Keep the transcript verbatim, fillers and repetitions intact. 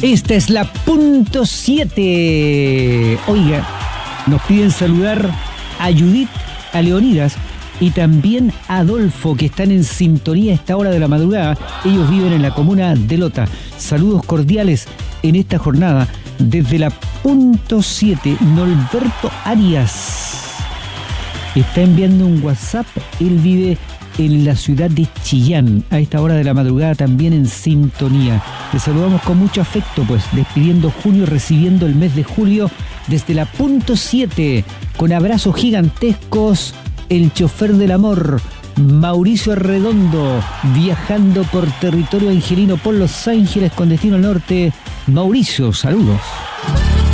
Esta es la punto siete. Oiga, nos piden saludar a Judith, a Leonidas y también a Adolfo, que están en sintonía a esta hora de la madrugada. Ellos viven en la comuna de Lota. Saludos cordiales en esta jornada desde la punto siete. Norberto Arias está enviando un WhatsApp. Él vive en la ciudad de Chillán, a esta hora de la madrugada también en sintonía. Les saludamos con mucho afecto, pues despidiendo junio, recibiendo el mes de julio desde la punto siete, con abrazos gigantescos, el chofer del amor, Mauricio Arredondo, viajando por territorio angelino por Los Ángeles con destino al norte. Mauricio, saludos.